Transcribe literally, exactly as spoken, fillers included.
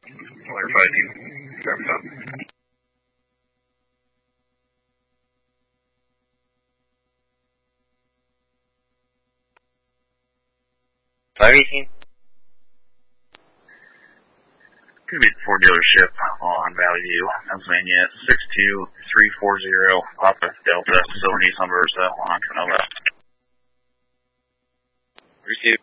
Clarify team. Wraps up. five eighteen. Could be the Ford dealership on Valley View, Pennsylvania, six two three four zero, Papa Delta, facilities on Versa, on Canova. Receive.